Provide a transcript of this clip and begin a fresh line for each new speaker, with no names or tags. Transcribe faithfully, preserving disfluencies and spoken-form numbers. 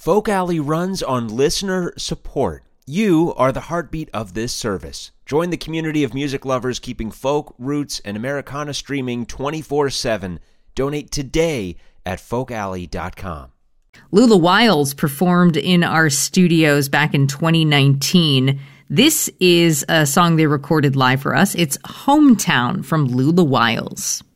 Folk Alley runs on listener support. You are the heartbeat of this service. Join the community of music lovers keeping folk, roots, and Americana streaming twenty-four seven. Donate today at folk alley dot com.
Lula Wiles performed in our studios back in twenty nineteen. This is a song they recorded live for us. It's Hometown from Lula Wiles.